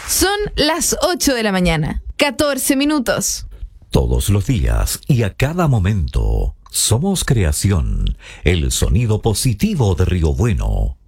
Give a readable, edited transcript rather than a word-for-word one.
Son las 8 de la mañana, 14 minutos. Todos los días y a cada momento, somos creación, el sonido positivo de Río Bueno.